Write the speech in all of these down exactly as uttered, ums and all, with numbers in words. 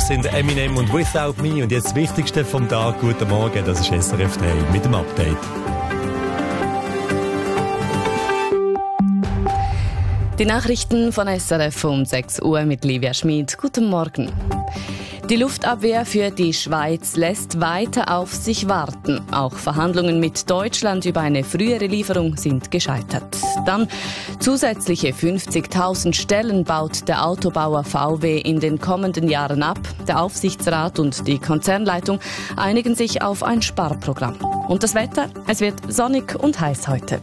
Das sind Eminem und Without Me. Und jetzt das Wichtigste vom Tag. Guten Morgen, das ist S R F drei mit dem Update. Die Nachrichten von S R F um sechs Uhr mit Livia Schmid. Guten Morgen. Die Luftabwehr für die Schweiz lässt weiter auf sich warten. Auch Verhandlungen mit Deutschland über eine frühere Lieferung sind gescheitert. Dann zusätzliche fünfzigtausend Stellen baut der Autobauer V W in den kommenden Jahren ab. Der Aufsichtsrat und die Konzernleitung einigen sich auf ein Sparprogramm. Und das Wetter? Es wird sonnig und heiß heute.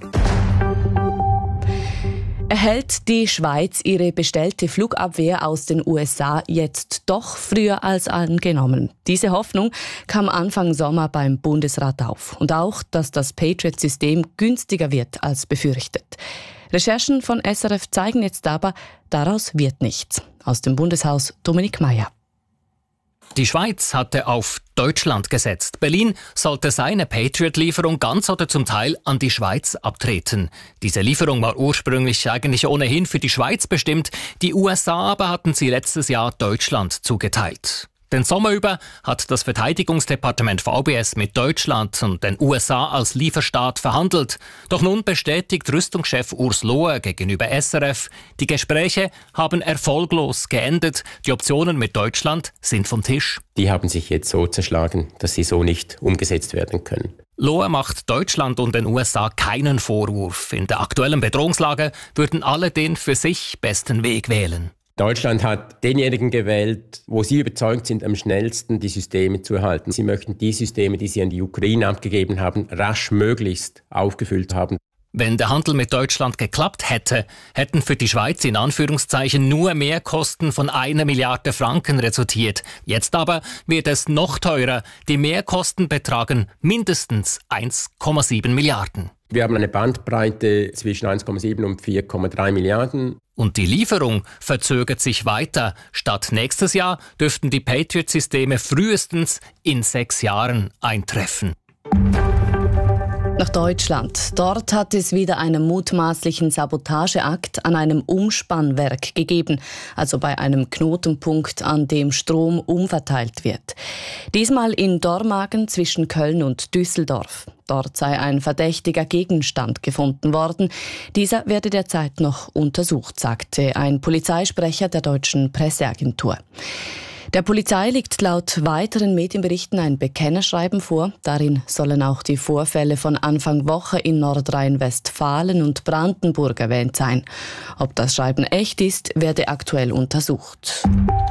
Erhält die Schweiz ihre bestellte Flugabwehr aus den U S A jetzt doch früher als angenommen? Diese Hoffnung kam Anfang Sommer beim Bundesrat auf. Und auch, dass das Patriot-System günstiger wird als befürchtet. Recherchen von S R F zeigen jetzt aber, daraus wird nichts. Aus dem Bundeshaus Dominik Meier. Die Schweiz hatte auf Deutschland gesetzt. Berlin sollte seine Patriot-Lieferung ganz oder zum Teil an die Schweiz abtreten. Diese Lieferung war ursprünglich eigentlich ohnehin für die Schweiz bestimmt. Die U S A aber hatten sie letztes Jahr Deutschland zugeteilt. Den Sommer über hat das Verteidigungsdepartement V B S mit Deutschland und den U S A als Lieferstaat verhandelt. Doch nun bestätigt Rüstungschef Urs Lohe gegenüber S R F, die Gespräche haben erfolglos geendet. Die Optionen mit Deutschland sind vom Tisch. Die haben sich jetzt so zerschlagen, dass sie so nicht umgesetzt werden können. Lohe macht Deutschland und den U S A keinen Vorwurf. In der aktuellen Bedrohungslage würden alle den für sich besten Weg wählen. Deutschland hat denjenigen gewählt, wo sie überzeugt sind, am schnellsten die Systeme zu erhalten. Sie möchten die Systeme, die sie an die Ukraine abgegeben haben, rasch möglichst aufgefüllt haben. Wenn der Handel mit Deutschland geklappt hätte, hätten für die Schweiz in Anführungszeichen nur Mehrkosten von einer Milliarde Franken resultiert. Jetzt aber wird es noch teurer. Die Mehrkosten betragen mindestens eins Komma sieben Milliarden. Wir haben eine Bandbreite zwischen eins Komma sieben und vier Komma drei Milliarden. Und die Lieferung verzögert sich weiter. Statt nächstes Jahr dürften die Patriot-Systeme frühestens in sechs Jahren eintreffen. Nach Deutschland. Dort hat es wieder einen mutmaßlichen Sabotageakt an einem Umspannwerk gegeben, also bei einem Knotenpunkt, an dem Strom umverteilt wird. Diesmal in Dormagen zwischen Köln und Düsseldorf. Dort sei ein verdächtiger Gegenstand gefunden worden. Dieser werde derzeit noch untersucht, sagte ein Polizeisprecher der deutschen Presseagentur. Der Polizei liegt laut weiteren Medienberichten ein Bekennerschreiben vor. Darin sollen auch die Vorfälle von Anfang Woche in Nordrhein-Westfalen und Brandenburg erwähnt sein. Ob das Schreiben echt ist, werde aktuell untersucht.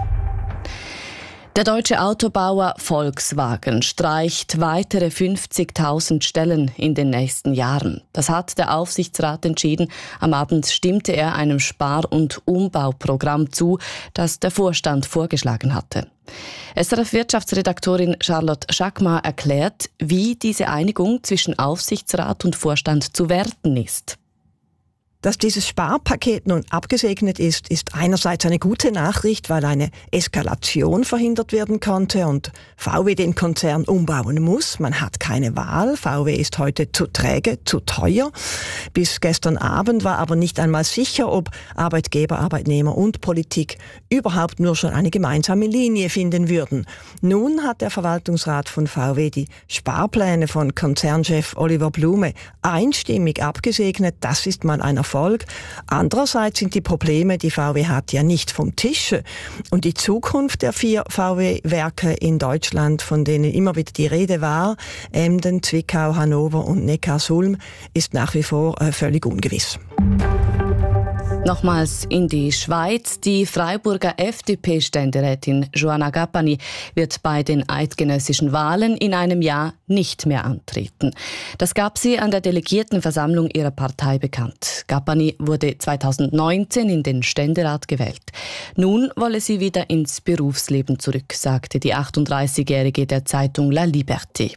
Der deutsche Autobauer Volkswagen streicht weitere fünfzigtausend Stellen in den nächsten Jahren. Das hat der Aufsichtsrat entschieden. Am Abend stimmte er einem Spar- und Umbauprogramm zu, das der Vorstand vorgeschlagen hatte. S R F-Wirtschaftsredaktorin Charlotte Schackmar erklärt, wie diese Einigung zwischen Aufsichtsrat und Vorstand zu werten ist. Dass dieses Sparpaket nun abgesegnet ist, ist einerseits eine gute Nachricht, weil eine Eskalation verhindert werden konnte und V W den Konzern umbauen muss. Man hat keine Wahl. V W ist heute zu träge, zu teuer. Bis gestern Abend war aber nicht einmal sicher, ob Arbeitgeber, Arbeitnehmer und Politik überhaupt nur schon eine gemeinsame Linie finden würden. Nun hat der Verwaltungsrat von V W die Sparpläne von Konzernchef Oliver Blume einstimmig abgesegnet. Das ist mal ein Erfolg. Andererseits sind die Probleme, die V W hat, ja nicht vom Tische. Und die Zukunft der vier V W-Werke in Deutschland, von denen immer wieder die Rede war, Emden, Zwickau, Hannover und Neckarsulm, ist nach wie vor äh, völlig ungewiss. Nochmals in die Schweiz. Die Freiburger F D P-Ständerätin Joanna Gappani wird bei den eidgenössischen Wahlen in einem Jahr nicht mehr antreten. Das gab sie an der Delegiertenversammlung ihrer Partei bekannt. Gappani wurde zweitausendneunzehn in den Ständerat gewählt. Nun wolle sie wieder ins Berufsleben zurück, sagte die achtunddreißigjährige der Zeitung La Liberté.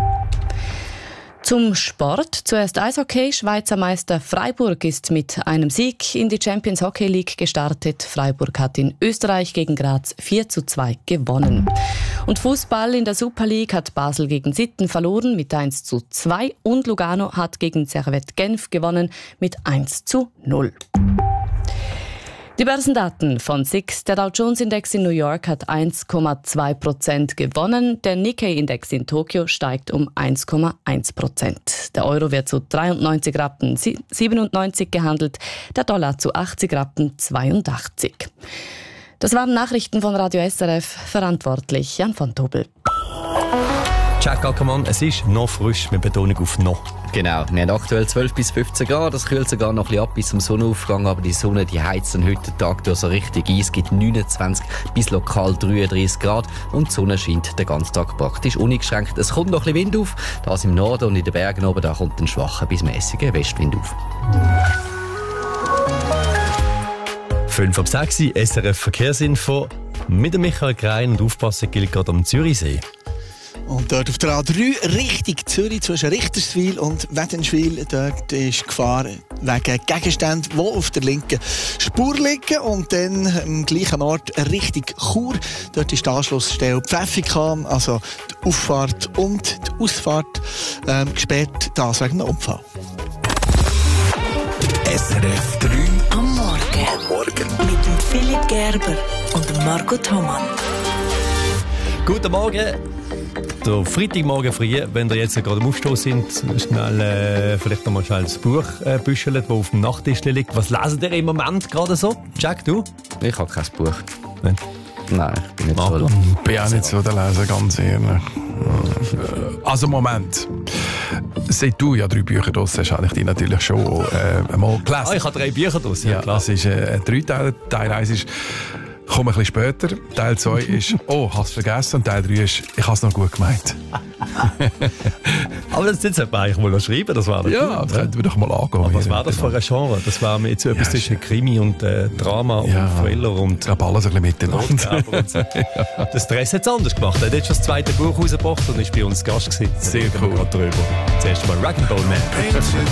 Zum Sport. Zuerst Eishockey. Schweizer Meister Freiburg ist mit einem Sieg in die Champions Hockey League gestartet. Freiburg hat in Österreich gegen Graz vier zu zwei gewonnen. Und Fußball in der Super League hat Basel gegen Sitten verloren mit eins zu zwei und Lugano hat gegen Servette Genf gewonnen mit eins zu null. Die Börsendaten von S I X. Der Dow Jones Index in New York hat eins Komma zwei Prozent gewonnen. Der Nikkei Index in Tokio steigt um eins Komma eins Prozent. Der Euro wird zu dreiundneunzig Rappen siebenundneunzig gehandelt, der Dollar zu achtzig Rappen zweiundachtzig. Das waren Nachrichten von Radio S R F, verantwortlich Jan von Tobel. Jack Ackermann, es ist noch frisch, mit Betonung auf noch. Genau, wir haben aktuell zwölf bis fünfzehn Grad, das kühlt sogar noch ein bisschen ab bis zum Sonnenaufgang, aber die Sonne die heizt dann heute den Tag durch so richtig ein. Es gibt neunundzwanzig bis lokal dreiunddreißig Grad und die Sonne scheint den ganzen Tag praktisch uneingeschränkt. Es kommt noch ein bisschen Wind auf, das im Norden und in den Bergen oben, da kommt ein schwacher bis mäßiger Westwind auf. fünf ab sechs, S R F Verkehrsinfo mit dem Michael Grein und aufpassen gilt gerade am Zürichsee. Und dort auf der A drei Richtung Zürich zwischen Richterswil und Wädenswil, dort ist Gefahr wegen Gegenständen, die auf der linken Spur liegen. Und dann am gleichen Ort Richtung Chur, dort ist die Anschlussstelle Pfäffikam, also die Auffahrt und die Ausfahrt ähm, gesperrt, das wegen einem Unfall. S R F drei am Morgen. Am Morgen. Mit dem Philipp Gerber und dem Marco Thomann. Guten Morgen. Der Freitagmorgen früh, wenn ihr jetzt gerade am Aufstehen sind, schnell, äh, vielleicht noch mal schnell das Buch äh, büscheln, das auf dem Nachttisch liegt. Was lesen ihr im Moment gerade so? Jack, du? Ich habe kein Buch. Nein. Nein, ich bin nicht Marco. so. Ich bin auch nicht so der Leser, ganz ehrlich. Also Moment. Seit du ja drei Bücher draus hast, habe ich die natürlich schon äh, einmal gelesen. Ah, ich habe drei Bücher draus, ja, ja klar. Das ist äh, ein Dreiteil. Teil eins ist «Komm ein bisschen später». Teil zwei ist «Oh, hast vergessen». Und Teil drei ist «Ich habe es noch gut gemeint». Aber das sollte man eigentlich mal noch schreiben, das war Ja, gut, das könnten wir doch mal angehen. Aber was war das für ein Genre? Das war jetzt so etwas Ja, zwischen Krimi und äh, Drama ja, und Thriller und... Ich glaube, alles ein bisschen miteinander. und so. Der Stress hat es anders gemacht. Er hat jetzt schon das zweite Buch rausgebracht und ist bei uns Gast gewesen. Sehr cool. Drüber. Zuerst mal Rag'n'Bone Man.